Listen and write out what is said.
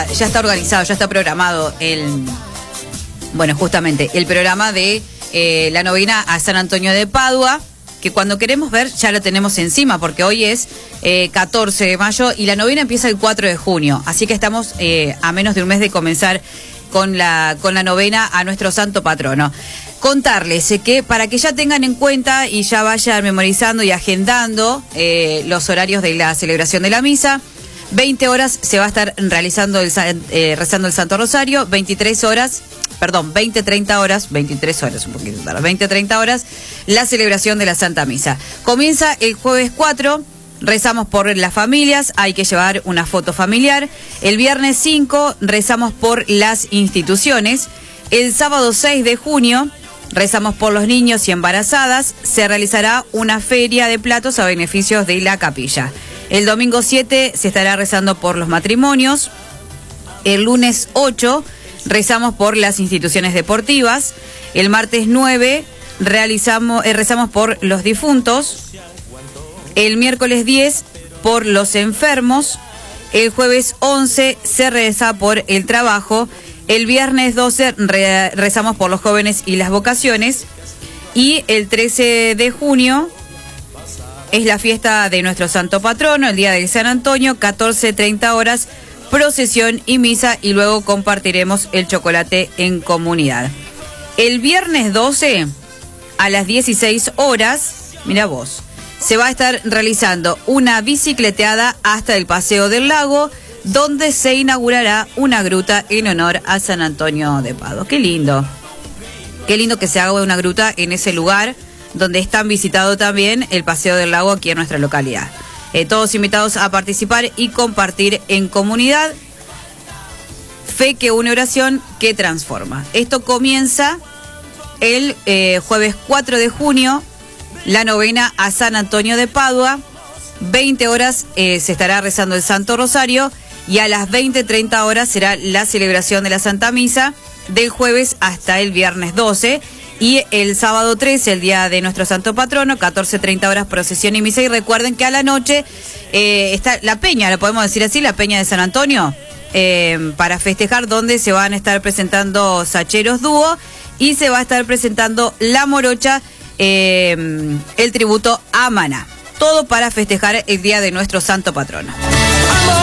ya está organizado, ya está programado justamente el programa de la novena a San Antonio de Padua, que cuando queremos ver ya lo tenemos encima, porque hoy es 14 de mayo y la novena empieza el 4 de junio, así que estamos a menos de un mes de comenzar con la novena a nuestro santo patrono. Contarles que para que ya tengan en cuenta y ya vayan memorizando y agendando los horarios de la celebración de la misa. 20 horas se va a estar realizando rezando el Santo Rosario, 20-30 horas, 23 horas, un poquito tarde, 20-30 horas, la celebración de la Santa Misa. Comienza el jueves 4, rezamos por las familias, hay que llevar una foto familiar. El viernes 5, rezamos por las instituciones. El sábado 6 de junio, rezamos por los niños y embarazadas. Se realizará una feria de platos a beneficios de la capilla. El domingo 7 se estará rezando por los matrimonios. El lunes 8 rezamos por las instituciones deportivas. El martes 9 rezamos por los difuntos. El miércoles 10 por los enfermos. El jueves 11 se reza por el trabajo. El viernes 12 rezamos por los jóvenes y las vocaciones. Y el 13 de junio es la fiesta de nuestro santo patrono, el día del San Antonio, 14-30 horas, procesión y misa, y luego compartiremos el chocolate en comunidad. El viernes 12 a las 16 horas, mira vos, se va a estar realizando una bicicleteada hasta el Paseo del Lago, donde se inaugurará una gruta en honor a San Antonio de Padua. Qué lindo que se haga una gruta en ese lugar, donde es tan visitado también el Paseo del Lago aquí en nuestra localidad. Todos invitados a participar y compartir en comunidad. Fe que une, oración que transforma. Esto comienza el jueves 4 de junio, la novena a San Antonio de Padua. 20 horas se estará rezando el Santo Rosario y a las 20-30 horas será la celebración de la Santa Misa del jueves hasta el viernes 12. Y el sábado 13, el día de nuestro santo patrono, 14-30 horas, procesión y misa. Y recuerden que a la noche está la peña, lo podemos decir así, la peña de San Antonio, para festejar, donde se van a estar presentando Sacheros Dúo y se va a estar presentando La Morocha, el tributo a Maná. Todo para festejar el día de nuestro santo patrono.